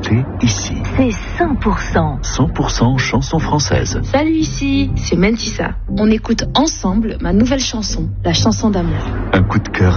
écoutez ici. C'est 100%. 100% chansons françaises. Salut, ici, c'est Mentissa. On écoute ensemble ma nouvelle chanson, la chanson d'amour. Un coup de cœur